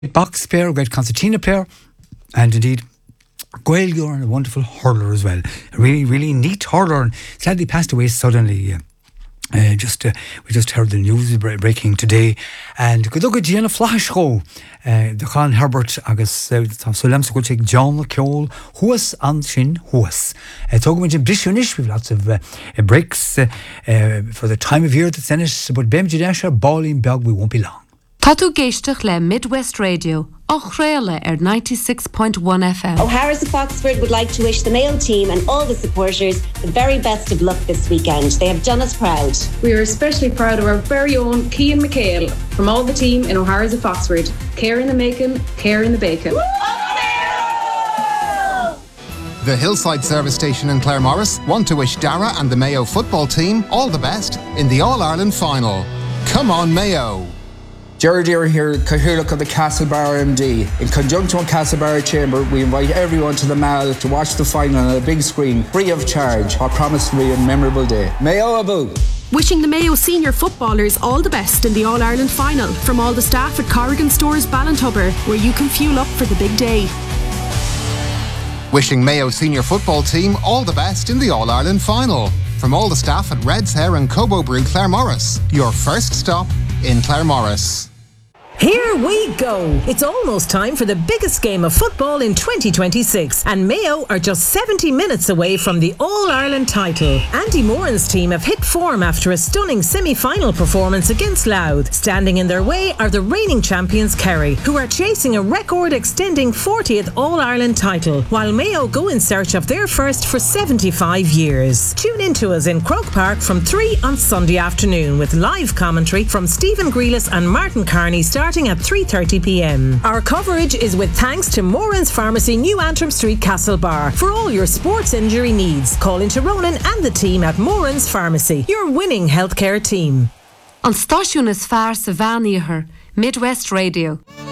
box player, a great concertina player, and indeed Gael Gurran, a wonderful hurler as well. A really, really neat hurler, and sadly passed away suddenly. We just heard the news breaking today, and good luck at Gianna Flashko, the Colin Herbert agus so lemsa go take John Cole Huas and Shin Huas. Talking about British, we've lots of breaks for the time of year that's in it, but Bemji Dasha, Balling Bog, we won't be long. Tatu Geistach le Midwest Radio, Ochraile 96.1 FM. O'Hara's of Foxford would like to wish the Mayo team and all the supporters the very best of luck this weekend. They have done us proud. We are especially proud of our very own Cian McHale from all the team in O'Hara's of Foxford. Care in the making, care in the bacon. The Hillside Service Station in Claremorris want to wish Dara and the Mayo football team all the best in the All-Ireland final. Come on, Mayo! Gerard Deere here, Cathaoirleach of the Castlebar MD. In conjunction with Castlebar Chamber, we invite everyone to the Mall to watch the final on a big screen, free of charge. I promise to be a memorable day. Mayo Abu! Wishing the Mayo senior footballers all the best in the All-Ireland final from all the staff at Corrigan Stores Ballintubber, where you can fuel up for the big day. Wishing Mayo senior football team all the best in the All-Ireland final from all the staff at Red's Hair and Cobo Brew Claremorris. Your first stop in Claremorris. Here we go! It's almost time for the biggest game of football in 2026, and Mayo are just 70 minutes away from the All-Ireland title. Andy Moran's team have hit form after a stunning semi-final performance against Louth. Standing in their way are the reigning champions Kerry, who are chasing a record-extending 40th All-Ireland title, while Mayo go in search of their first for 75 years. Tune in to us in Croke Park from 3 on Sunday afternoon with live commentary from Stephen Grealis and Martin Carney starting at 3:30pm. Our coverage is with thanks to Moran's Pharmacy, New Antrim Street, Castlebar. For all your sports injury needs, call into Ronan and the team at Moran's Pharmacy, your winning healthcare team. An stáisiún is fearr sa bhean iarthair, Midwest Radio.